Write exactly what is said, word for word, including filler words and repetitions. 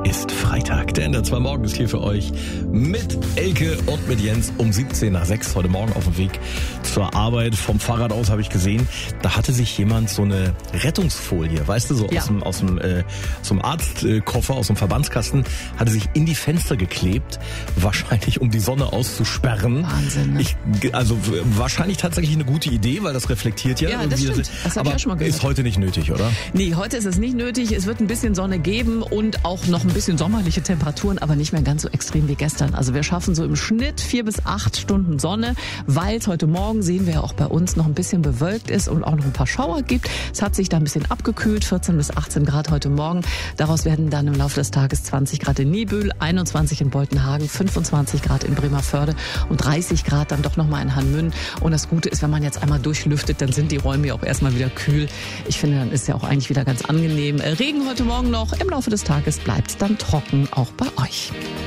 ist Freitag. Der Ender zwei Morgen ist hier für euch mit Elke und mit Jens um siebzehn nach sechs heute Morgen auf dem Weg zur Arbeit. Vom Fahrrad aus habe ich gesehen, da hatte sich jemand so eine Rettungsfolie, weißt du, so Ja. aus dem, aus dem, äh, aus dem Arztkoffer, aus dem Verbandskasten, hatte sich in die Fenster geklebt, wahrscheinlich um die Sonne auszusperren. Wahnsinn, ne? Ich, also w- wahrscheinlich tatsächlich eine gute Idee, weil das reflektiert ja. Ja, irgendwie das stimmt. Das hab ich aber auch schon mal gehört. ist heute nicht nötig, oder? Nee, heute ist es nicht nötig. Es wird ein bisschen Sonne geben und auch noch ein bisschen sommerliche Temperaturen, aber nicht mehr ganz so extrem wie gestern. Also wir schaffen so im Schnitt vier bis acht Stunden Sonne, weil es heute Morgen, sehen wir ja auch bei uns, noch ein bisschen bewölkt ist und auch noch ein paar Schauer gibt. Es hat sich da ein bisschen abgekühlt, vierzehn bis achtzehn Grad heute Morgen. Daraus werden dann im Laufe des Tages zwanzig Grad in Niebüll, einundzwanzig in Boltenhagen, fünfundzwanzig Grad in Bremervörde und dreißig Grad dann doch nochmal in Hanmünn. Und das Gute ist, wenn man jetzt einmal durchlüftet, dann sind die Räume ja auch erstmal wieder kühl. Ich finde, dann ist ja auch eigentlich wieder ganz angenehm. Regen heute Morgen noch, im Laufe des Tages bleibt es dann trocken, auch bei euch.